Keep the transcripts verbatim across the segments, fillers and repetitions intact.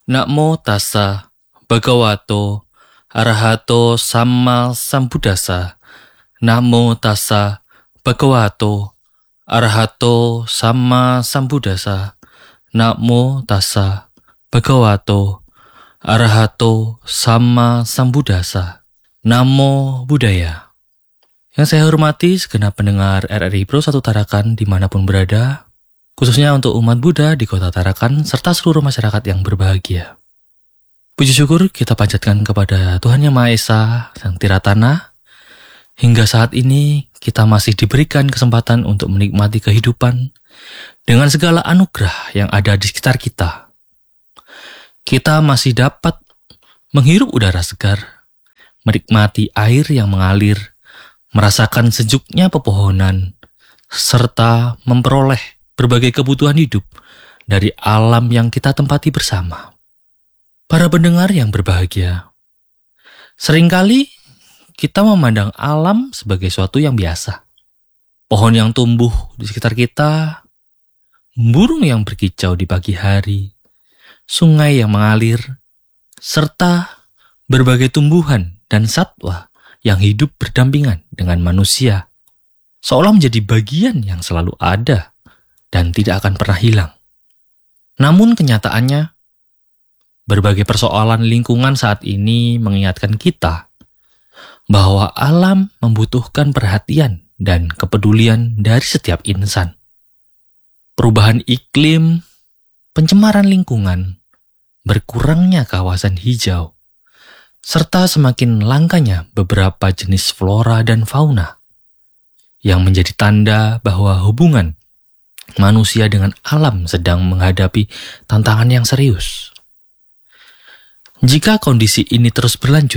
Namo tassa bhagavato arahato samma sambuddhassa. Namo tassa bhagavato arahato samma sambuddhassa. Namo tassa bhagavato arahato samma sambuddhassa. Namo Buddhaya. Yang saya hormati segenap pendengar R R I Pro satu Tarakan dimanapun berada, khususnya untuk umat Buddha di kota Tarakan serta seluruh masyarakat yang berbahagia. Puji syukur kita panjatkan kepada Tuhan Yang Maha Esa, Sang Tiratana. Hingga saat ini kita masih diberikan kesempatan untuk menikmati kehidupan dengan segala anugerah yang ada di sekitar kita. Kita masih dapat menghirup udara segar, menikmati air yang mengalir, merasakan sejuknya pepohonan, serta memperoleh berbagai kebutuhan hidup dari alam yang kita tempati bersama. Para pendengar yang berbahagia, seringkali kita memandang alam sebagai suatu yang biasa. Pohon yang tumbuh di sekitar kita, burung yang berkicau di pagi hari, sungai yang mengalir, serta berbagai tumbuhan dan satwa yang hidup berdampingan dengan manusia, seolah menjadi bagian yang selalu ada dan tidak akan pernah hilang. Namun kenyataannya, berbagai persoalan lingkungan saat ini mengingatkan kita bahwa alam membutuhkan perhatian dan kepedulian dari setiap insan. Perubahan iklim, pencemaran lingkungan, berkurangnya kawasan hijau, serta semakin langkanya beberapa jenis flora dan fauna yang menjadi tanda bahwa hubungan manusia dengan alam sedang menghadapi tantangan yang serius. Jika kondisi ini terus berlanjut,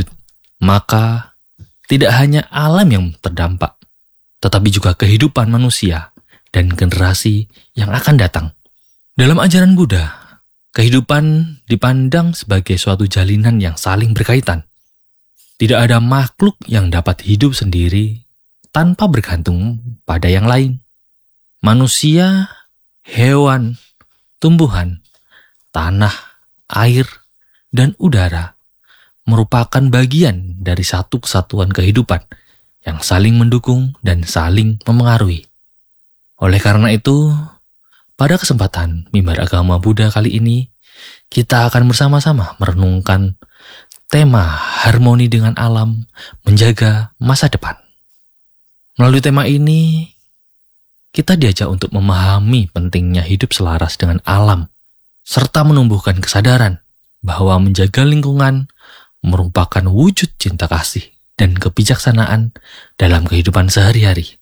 maka tidak hanya alam yang terdampak, tetapi juga kehidupan manusia dan generasi yang akan datang. Dalam ajaran Buddha, kehidupan dipandang sebagai suatu jalinan yang saling berkaitan. Tidak ada makhluk yang dapat hidup sendiri tanpa bergantung pada yang lain. Manusia, hewan, tumbuhan, tanah, air, dan udara merupakan bagian dari satu kesatuan kehidupan yang saling mendukung dan saling memengaruhi. Oleh karena itu, pada kesempatan Mimbar Agama Buddha kali ini, kita akan bersama-sama merenungkan tema harmoni dengan alam, menjaga masa depan. Melalui tema ini, kita diajak untuk memahami pentingnya hidup selaras dengan alam, serta menumbuhkan kesadaran bahwa menjaga lingkungan merupakan wujud cinta kasih dan kebijaksanaan dalam kehidupan sehari-hari.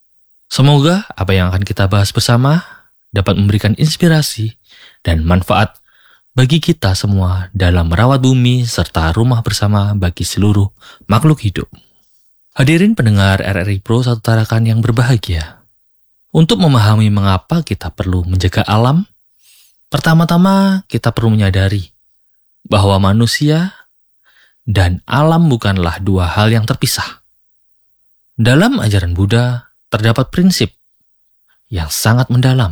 Semoga apa yang akan kita bahas bersama dapat memberikan inspirasi dan manfaat bagi kita semua dalam merawat bumi serta rumah bersama bagi seluruh makhluk hidup. Hadirin pendengar R R I Pro satu Tarakan yang berbahagia. Untuk memahami mengapa kita perlu menjaga alam, pertama-tama kita perlu menyadari bahwa manusia dan alam bukanlah dua hal yang terpisah. Dalam ajaran Buddha terdapat prinsip yang sangat mendalam,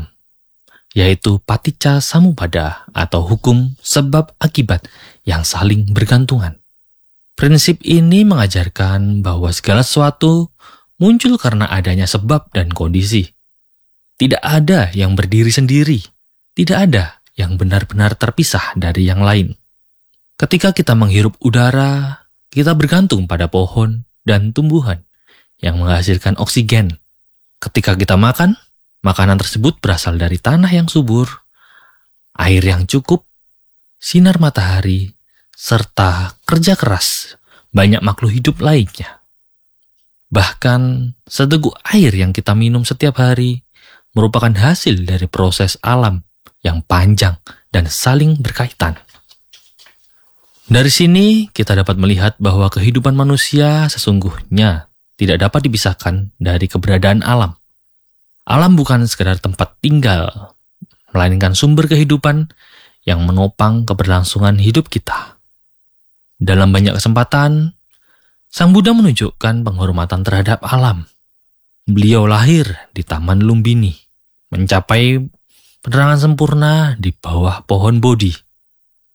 yaitu paticca samuppada atau hukum sebab akibat yang saling bergantungan. Prinsip ini mengajarkan bahwa segala sesuatu muncul karena adanya sebab dan kondisi. Tidak ada yang berdiri sendiri, tidak ada yang benar-benar terpisah dari yang lain. Ketika kita menghirup udara, kita bergantung pada pohon dan tumbuhan yang menghasilkan oksigen. Ketika kita makan, makanan tersebut berasal dari tanah yang subur, air yang cukup, sinar matahari, serta kerja keras banyak makhluk hidup lainnya. Bahkan, seteguk air yang kita minum setiap hari merupakan hasil dari proses alam yang panjang dan saling berkaitan. Dari sini, kita dapat melihat bahwa kehidupan manusia sesungguhnya tidak dapat dipisahkan dari keberadaan alam. Alam bukan sekedar tempat tinggal, melainkan sumber kehidupan yang menopang keberlangsungan hidup kita. Dalam banyak kesempatan, Sang Buddha menunjukkan penghormatan terhadap alam. Beliau lahir di Taman Lumbini, mencapai penerangan sempurna di bawah pohon Bodhi.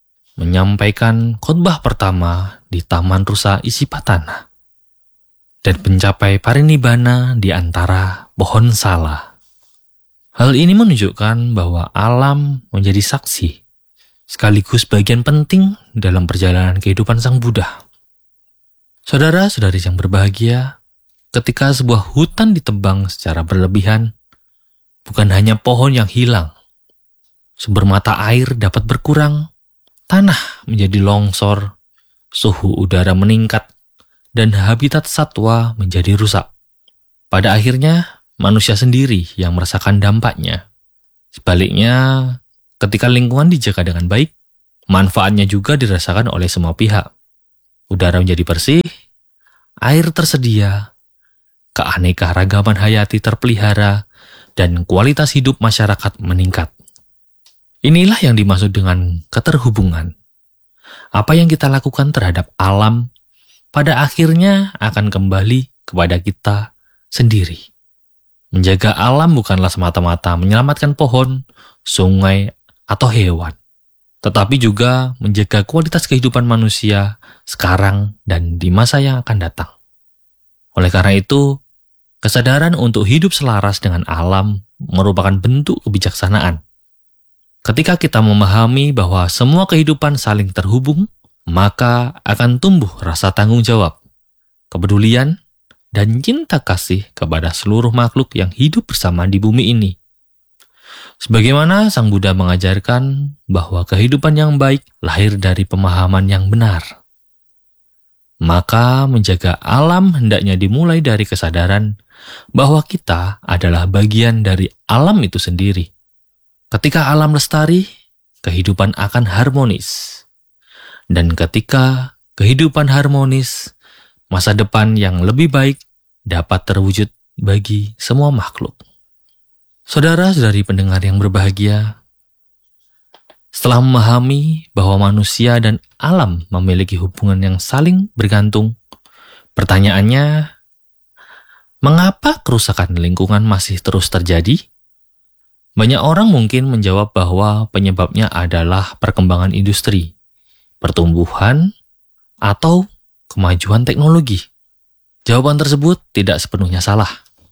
menyampaikan khotbah pertama di Taman Rusa Isipatana dan mencapai parinibbana di antara pohon sala. Hal ini menunjukkan bahwa alam menjadi saksi, sekaligus bagian penting dalam perjalanan kehidupan Sang Buddha. Saudara-saudari yang berbahagia, ketika sebuah hutan ditebang secara berlebihan, bukan hanya pohon yang hilang, sumber mata air dapat berkurang, tanah menjadi longsor, suhu udara meningkat, dan habitat satwa menjadi rusak. Pada akhirnya, manusia sendiri yang merasakan dampaknya. Sebaliknya, ketika lingkungan dijaga dengan baik, manfaatnya juga dirasakan oleh semua pihak. Udara menjadi bersih, air tersedia, keanekaragaman hayati terpelihara, dan kualitas hidup masyarakat meningkat. Inilah yang dimaksud dengan keterhubungan. Apa yang kita lakukan terhadap alam pada akhirnya akan kembali kepada kita sendiri. Menjaga alam bukanlah semata-mata menyelamatkan pohon, sungai, atau hewan, tetapi juga menjaga kualitas kehidupan manusia sekarang dan di masa yang akan datang. Oleh karena itu, kesadaran untuk hidup selaras dengan alam merupakan bentuk kebijaksanaan. Ketika kita memahami bahwa semua kehidupan saling terhubung, maka akan tumbuh rasa tanggung jawab, kepedulian, dan cinta kasih kepada seluruh makhluk yang hidup bersama di bumi ini. Sebagaimana Sang Buddha mengajarkan bahwa kehidupan yang baik lahir dari pemahaman yang benar. Maka menjaga alam hendaknya dimulai dari kesadaran bahwa kita adalah bagian dari alam itu sendiri. Ketika alam lestari, kehidupan akan harmonis. Dan ketika kehidupan harmonis, masa depan yang lebih baik dapat terwujud bagi semua makhluk. Saudara-saudari pendengar yang berbahagia, setelah memahami bahwa manusia dan alam memiliki hubungan yang saling bergantung, pertanyaannya, mengapa kerusakan lingkungan masih terus terjadi? Banyak orang mungkin menjawab bahwa penyebabnya adalah perkembangan industri, pertumbuhan, atau kemajuan teknologi. Jawaban tersebut tidak sepenuhnya salah.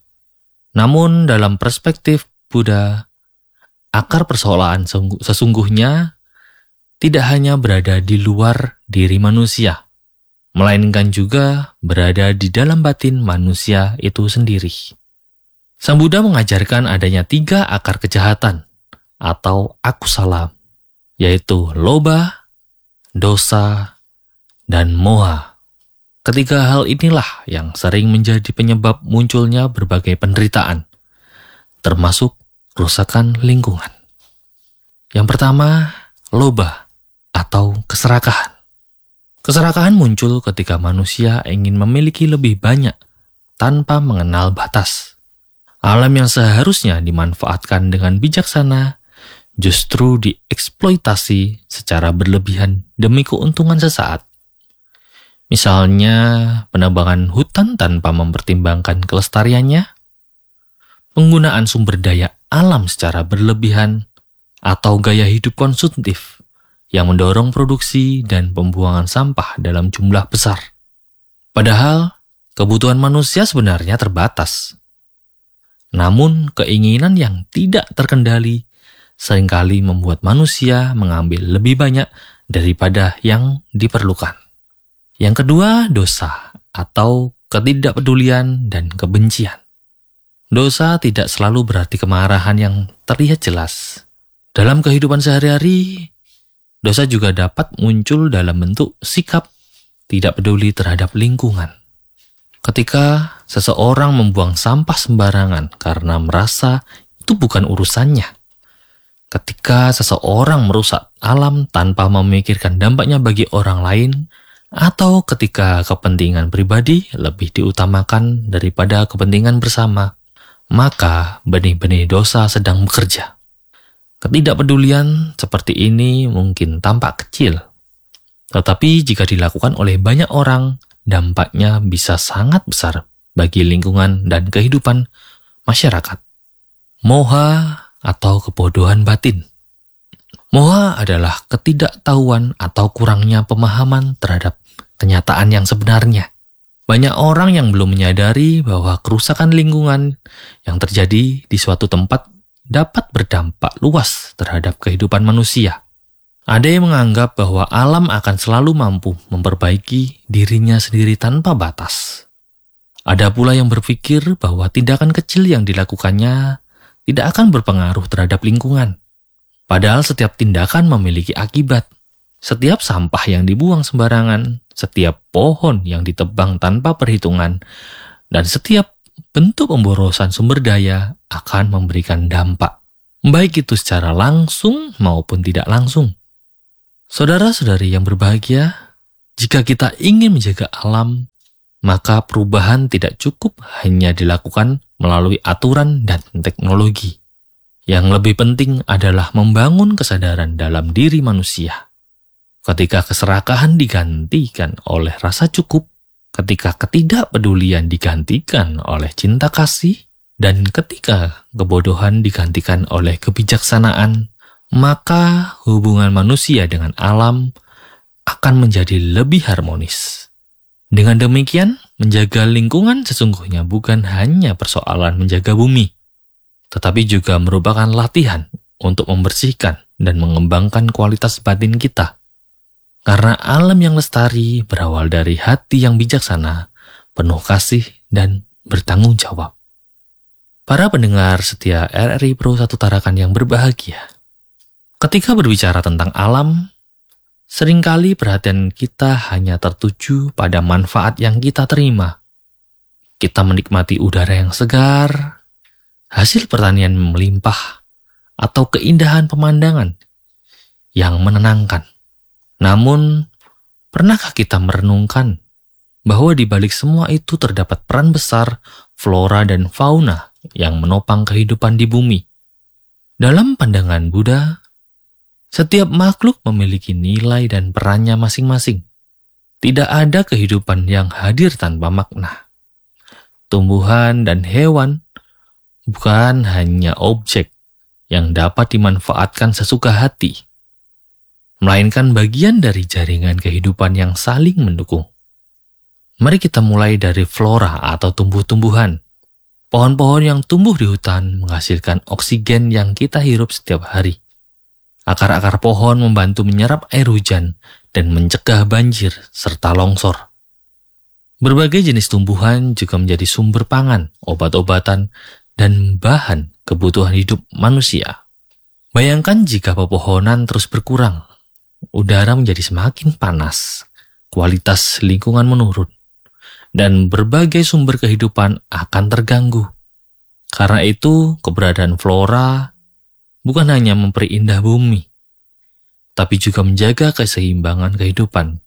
Namun dalam perspektif Buddha, akar persoalan sesungguhnya tidak hanya berada di luar diri manusia, melainkan juga berada di dalam batin manusia itu sendiri. Sang Buddha mengajarkan adanya tiga akar kejahatan atau akusala, yaitu loba, dosa, dan moha. Ketiga hal inilah yang sering menjadi penyebab munculnya berbagai penderitaan, termasuk kerusakan lingkungan. Yang pertama, loba atau keserakahan. Keserakahan muncul ketika manusia ingin memiliki lebih banyak tanpa mengenal batas. Alam yang seharusnya dimanfaatkan dengan bijaksana justru dieksploitasi secara berlebihan demi keuntungan sesaat. Misalnya, penebangan hutan tanpa mempertimbangkan kelestariannya, penggunaan sumber daya alam secara berlebihan, atau gaya hidup konsumtif yang mendorong produksi dan pembuangan sampah dalam jumlah besar. Padahal, kebutuhan manusia sebenarnya terbatas. Namun, keinginan yang tidak terkendali seringkali membuat manusia mengambil lebih banyak daripada yang diperlukan. Yang kedua, dosa atau ketidakpedulian dan kebencian. Dosa tidak selalu berarti kemarahan yang terlihat jelas. Dalam kehidupan sehari-hari, dosa juga dapat muncul dalam bentuk sikap tidak peduli terhadap lingkungan. Ketika seseorang membuang sampah sembarangan karena merasa itu bukan urusannya. Ketika seseorang merusak alam tanpa memikirkan dampaknya bagi orang lain, atau ketika kepentingan pribadi lebih diutamakan daripada kepentingan bersama, maka benih-benih dosa sedang bekerja. Ketidakpedulian seperti ini mungkin tampak kecil, tetapi jika dilakukan oleh banyak orang, dampaknya bisa sangat besar bagi lingkungan dan kehidupan masyarakat. Moha atau kebodohan batin. Moha adalah ketidaktahuan atau kurangnya pemahaman terhadap kenyataan yang sebenarnya. Banyak orang yang belum menyadari bahwa kerusakan lingkungan yang terjadi di suatu tempat dapat berdampak luas terhadap kehidupan manusia. Ada yang menganggap bahwa alam akan selalu mampu memperbaiki dirinya sendiri tanpa batas. Ada pula yang berpikir bahwa tindakan kecil yang dilakukannya tidak akan berpengaruh terhadap lingkungan. Padahal setiap tindakan memiliki akibat. Setiap sampah yang dibuang sembarangan, setiap pohon yang ditebang tanpa perhitungan, dan setiap bentuk pemborosan sumber daya akan memberikan dampak, baik itu secara langsung maupun tidak langsung. Saudara-saudari yang berbahagia, jika kita ingin menjaga alam, maka perubahan tidak cukup hanya dilakukan melalui aturan dan teknologi. Yang lebih penting adalah membangun kesadaran dalam diri manusia. Ketika keserakahan digantikan oleh rasa cukup, ketika ketidakpedulian digantikan oleh cinta kasih, dan ketika kebodohan digantikan oleh kebijaksanaan, maka hubungan manusia dengan alam akan menjadi lebih harmonis. Dengan demikian, menjaga lingkungan sesungguhnya bukan hanya persoalan menjaga bumi, tetapi juga merupakan latihan untuk membersihkan dan mengembangkan kualitas batin kita. Karena alam yang lestari berawal dari hati yang bijaksana, penuh kasih, dan bertanggung jawab. Para pendengar setia R R I Pro Satu Tarakan yang berbahagia, ketika berbicara tentang alam, seringkali perhatian kita hanya tertuju pada manfaat yang kita terima. Kita menikmati udara yang segar, hasil pertanian melimpah, atau keindahan pemandangan yang menenangkan. Namun, pernahkah kita merenungkan bahwa di balik semua itu terdapat peran besar flora dan fauna yang menopang kehidupan di bumi? Dalam pandangan Buddha, setiap makhluk memiliki nilai dan perannya masing-masing. Tidak ada kehidupan yang hadir tanpa makna. Tumbuhan dan hewan bukan hanya objek yang dapat dimanfaatkan sesuka hati, melainkan bagian dari jaringan kehidupan yang saling mendukung. Mari kita mulai dari flora atau tumbuh-tumbuhan. Pohon-pohon yang tumbuh di hutan menghasilkan oksigen yang kita hirup setiap hari. Akar-akar pohon membantu menyerap air hujan dan mencegah banjir serta longsor. Berbagai jenis tumbuhan juga menjadi sumber pangan, obat-obatan, dan bahan kebutuhan hidup manusia. Bayangkan jika pepohonan terus berkurang, udara menjadi semakin panas, kualitas lingkungan menurun, dan berbagai sumber kehidupan akan terganggu. Karena itu, keberadaan flora bukan hanya memperindah bumi, tapi juga menjaga keseimbangan kehidupan.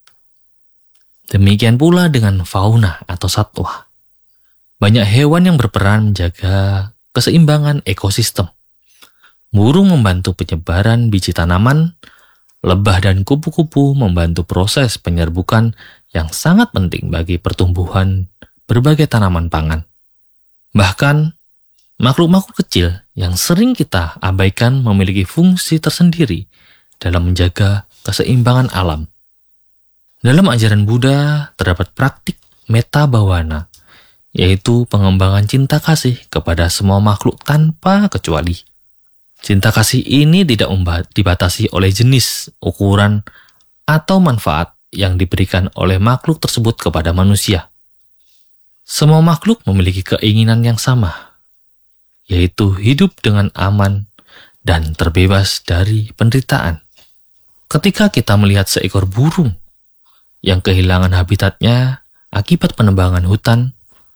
Demikian pula dengan fauna atau satwa. Banyak hewan yang berperan menjaga keseimbangan ekosistem. Burung membantu penyebaran biji tanaman, lebah dan kupu-kupu membantu proses penyerbukan yang sangat penting bagi pertumbuhan berbagai tanaman pangan. Bahkan, makhluk-makhluk kecil yang sering kita abaikan memiliki fungsi tersendiri dalam menjaga keseimbangan alam. Dalam ajaran Buddha terdapat praktik metta bhavana, yaitu pengembangan cinta kasih kepada semua makhluk tanpa kecuali. Cinta kasih ini tidak dibatasi oleh jenis, ukuran, atau manfaat yang diberikan oleh makhluk tersebut kepada manusia. Semua makhluk memiliki keinginan yang sama, yaitu hidup dengan aman dan terbebas dari penderitaan. Ketika kita melihat seekor burung yang kehilangan habitatnya akibat penebangan hutan,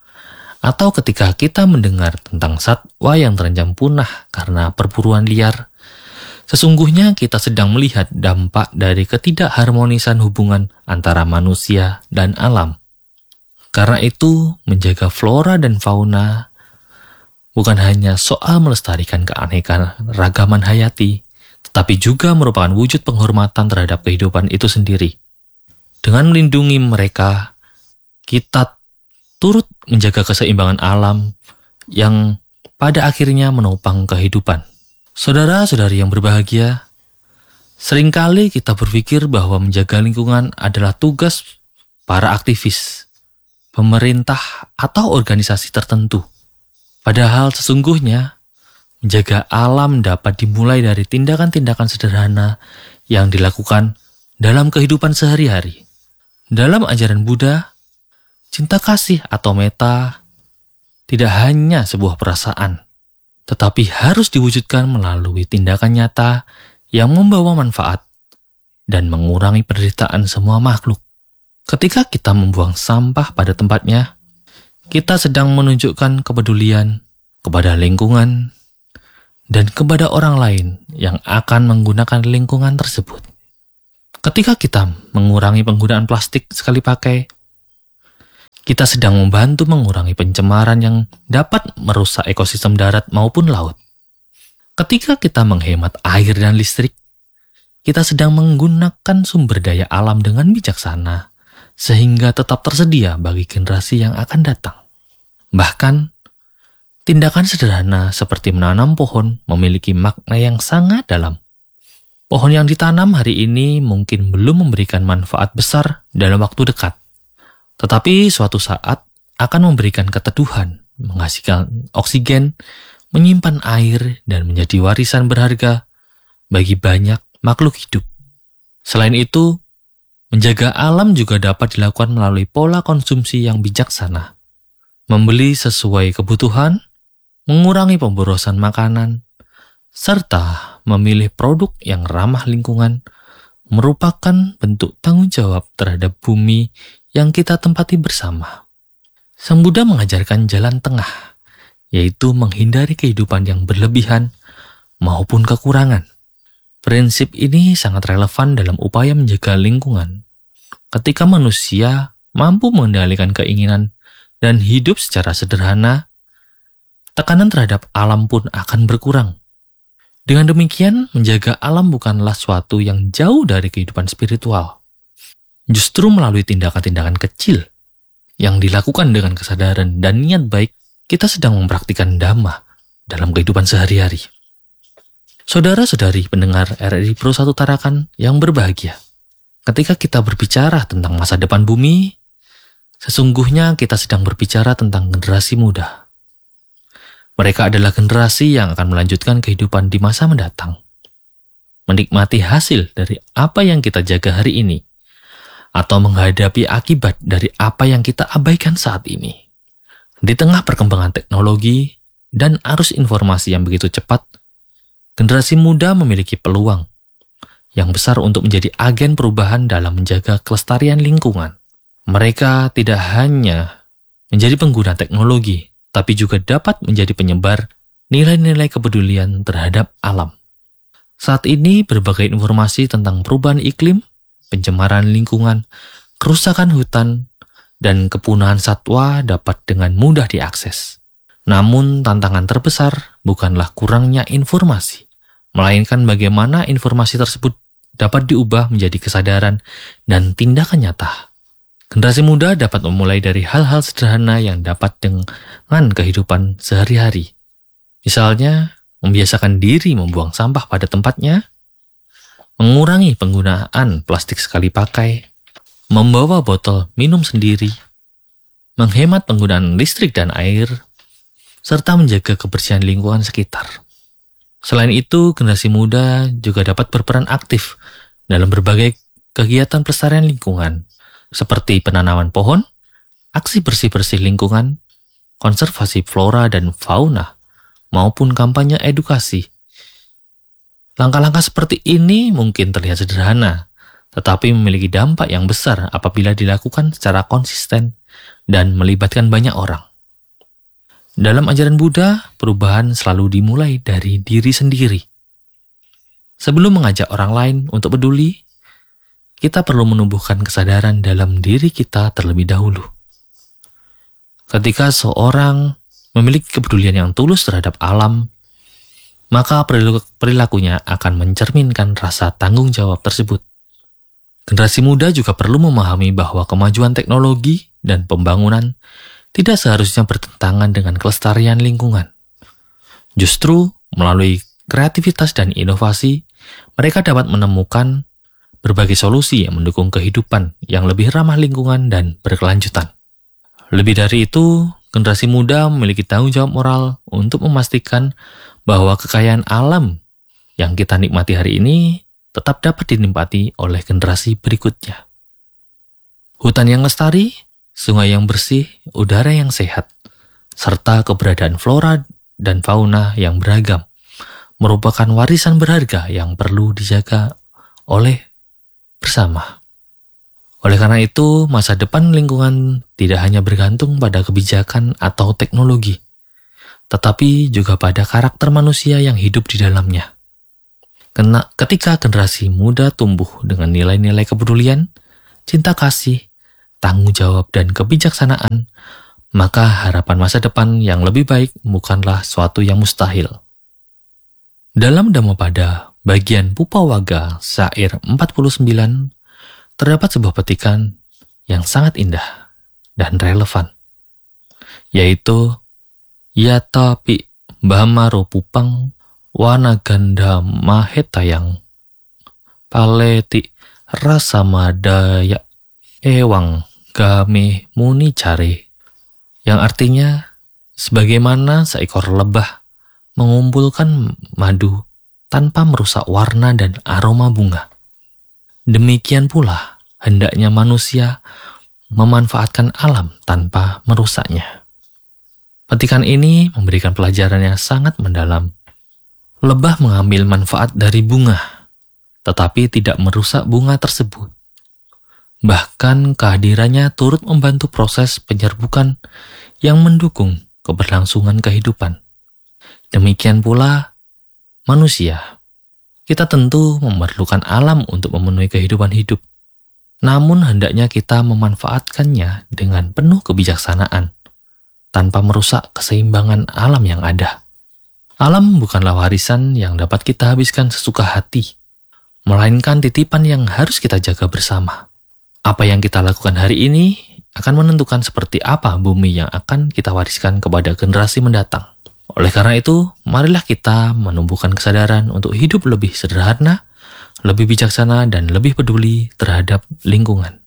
atau ketika kita mendengar tentang satwa yang terancam punah karena perburuan liar, sesungguhnya kita sedang melihat dampak dari ketidakharmonisan hubungan antara manusia dan alam. Karena itu, menjaga flora dan fauna bukan hanya soal melestarikan keanekaragaman hayati, tetapi juga merupakan wujud penghormatan terhadap kehidupan itu sendiri. Dengan melindungi mereka, kita turut menjaga keseimbangan alam yang pada akhirnya menopang kehidupan. Saudara-saudari yang berbahagia, Seringkali kita berpikir bahwa menjaga lingkungan adalah tugas para aktivis, pemerintah, atau organisasi tertentu. Padahal sesungguhnya, menjaga alam dapat dimulai dari tindakan-tindakan sederhana yang dilakukan dalam kehidupan sehari-hari. Dalam ajaran Buddha, cinta kasih atau metta tidak hanya sebuah perasaan, tetapi harus diwujudkan melalui tindakan nyata yang membawa manfaat dan mengurangi penderitaan semua makhluk. Ketika kita membuang sampah pada tempatnya, kita sedang menunjukkan kepedulian kepada lingkungan dan kepada orang lain yang akan menggunakan lingkungan tersebut. Ketika kita mengurangi penggunaan plastik sekali pakai, kita sedang membantu mengurangi pencemaran yang dapat merusak ekosistem darat maupun laut. Ketika kita menghemat air dan listrik, kita sedang menggunakan sumber daya alam dengan bijaksana, sehingga tetap tersedia bagi generasi yang akan datang. Bahkan, tindakan sederhana seperti menanam pohon memiliki makna yang sangat dalam. Pohon yang ditanam hari ini mungkin belum memberikan manfaat besar dalam waktu dekat, tetapi suatu saat akan memberikan keteduhan, menghasilkan oksigen, menyimpan air, dan menjadi warisan berharga bagi banyak makhluk hidup. Selain itu, menjaga alam juga dapat dilakukan melalui pola konsumsi yang bijaksana. Membeli sesuai kebutuhan, mengurangi pemborosan makanan, serta memilih produk yang ramah lingkungan merupakan bentuk tanggung jawab terhadap bumi yang kita tempati bersama. Sang Buddha mengajarkan jalan tengah, yaitu menghindari kehidupan yang berlebihan maupun kekurangan. Prinsip ini sangat relevan dalam upaya menjaga lingkungan. Ketika manusia mampu mengendalikan keinginan dan hidup secara sederhana, tekanan terhadap alam pun akan berkurang. Dengan demikian, menjaga alam bukanlah suatu yang jauh dari kehidupan spiritual. Justru melalui tindakan-tindakan kecil yang dilakukan dengan kesadaran dan niat baik, kita sedang mempraktikkan Dhamma dalam kehidupan sehari-hari. Saudara-saudari pendengar R R I Pro satu Tarakan yang berbahagia, ketika kita berbicara tentang masa depan bumi, sesungguhnya kita sedang berbicara tentang generasi muda. Mereka adalah generasi yang akan melanjutkan kehidupan di masa mendatang, menikmati hasil dari apa yang kita jaga hari ini, atau menghadapi akibat dari apa yang kita abaikan saat ini. Di tengah perkembangan teknologi dan arus informasi yang begitu cepat, generasi muda memiliki peluang yang besar untuk menjadi agen perubahan dalam menjaga kelestarian lingkungan. Mereka tidak hanya menjadi pengguna teknologi, tapi juga dapat menjadi penyebar nilai-nilai kepedulian terhadap alam. Saat ini, berbagai informasi tentang perubahan iklim, pencemaran lingkungan, kerusakan hutan, dan kepunahan satwa dapat dengan mudah diakses. Namun, tantangan terbesar bukanlah kurangnya informasi, melainkan bagaimana informasi tersebut dapat diubah menjadi kesadaran dan tindakan nyata. Generasi muda dapat memulai dari hal-hal sederhana yang dapat dengan kehidupan sehari-hari. Misalnya, membiasakan diri membuang sampah pada tempatnya, mengurangi penggunaan plastik sekali pakai, membawa botol minum sendiri, menghemat penggunaan listrik dan air, serta menjaga kebersihan lingkungan sekitar. Selain itu, generasi muda juga dapat berperan aktif dalam berbagai kegiatan pelestarian lingkungan, seperti penanaman pohon, aksi bersih-bersih lingkungan, konservasi flora dan fauna, maupun kampanye edukasi. Langkah-langkah seperti ini mungkin terlihat sederhana, tetapi memiliki dampak yang besar apabila dilakukan secara konsisten dan melibatkan banyak orang. Dalam ajaran Buddha, perubahan selalu dimulai dari diri sendiri. Sebelum mengajak orang lain untuk peduli, kita perlu menumbuhkan kesadaran dalam diri kita terlebih dahulu. Ketika seorang memiliki kepedulian yang tulus terhadap alam, maka perilakunya akan mencerminkan rasa tanggung jawab tersebut. Generasi muda juga perlu memahami bahwa kemajuan teknologi dan pembangunan tidak seharusnya bertentangan dengan kelestarian lingkungan. Justru, melalui kreativitas dan inovasi, mereka dapat menemukan berbagai solusi yang mendukung kehidupan yang lebih ramah lingkungan dan berkelanjutan. Lebih dari itu, generasi muda memiliki tanggung jawab moral untuk memastikan bahwa kekayaan alam yang kita nikmati hari ini tetap dapat dinikmati oleh generasi berikutnya. Hutan yang lestari, sungai yang bersih, udara yang sehat, serta keberadaan flora dan fauna yang beragam merupakan warisan berharga yang perlu dijaga oleh bersama. Oleh karena itu, masa depan lingkungan tidak hanya bergantung pada kebijakan atau teknologi, tetapi juga pada karakter manusia yang hidup di dalamnya. Kena, ketika generasi muda tumbuh dengan nilai-nilai kepedulian, cinta kasih, tanggung jawab, dan kebijaksanaan, maka harapan masa depan yang lebih baik bukanlah suatu yang mustahil. Dalam Dhammapada bagian Pupawaga syair empat puluh sembilan terdapat sebuah petikan yang sangat indah dan relevan, yaitu Yatapi Bhamaro Pupang Wanaganda Mahetayang Paleti Rasamadaya Ewang Game Muni Care, yang artinya sebagaimana seekor lebah mengumpulkan madu tanpa merusak warna dan aroma bunga, demikian pula hendaknya manusia memanfaatkan alam tanpa merusaknya. Petikan ini memberikan pelajaran yang sangat mendalam. Lebah mengambil manfaat dari bunga, tetapi tidak merusak bunga tersebut. Bahkan kehadirannya turut membantu proses penyerbukan yang mendukung keberlangsungan kehidupan. Demikian pula manusia. Kita tentu memerlukan alam untuk memenuhi kehidupan hidup. Namun hendaknya kita memanfaatkannya dengan penuh kebijaksanaan, tanpa merusak keseimbangan alam yang ada. Alam bukanlah warisan yang dapat kita habiskan sesuka hati, melainkan titipan yang harus kita jaga bersama. Apa yang kita lakukan hari ini akan menentukan seperti apa bumi yang akan kita wariskan kepada generasi mendatang. Oleh karena itu, marilah kita menumbuhkan kesadaran untuk hidup lebih sederhana, lebih bijaksana, dan lebih peduli terhadap lingkungan.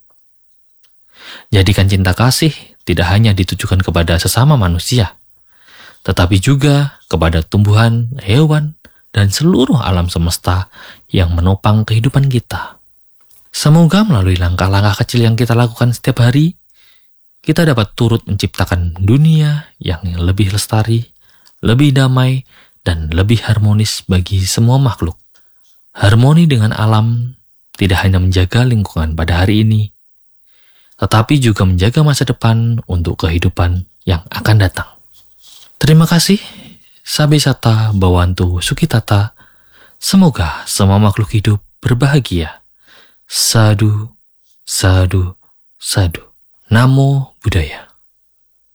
Jadikan cinta kasih tidak hanya ditujukan kepada sesama manusia, tetapi juga kepada tumbuhan, hewan, dan seluruh alam semesta yang menopang kehidupan kita. Semoga melalui langkah-langkah kecil yang kita lakukan setiap hari, kita dapat turut menciptakan dunia yang lebih lestari, lebih damai, dan lebih harmonis bagi semua makhluk. Harmoni dengan alam tidak hanya menjaga lingkungan pada hari ini, tetapi juga menjaga masa depan untuk kehidupan yang akan datang. Terima kasih, Sabe Sata Bawantu Sukitata. Semoga semua makhluk hidup berbahagia. Sadu, sadu, sadu. Namo Buddhaya.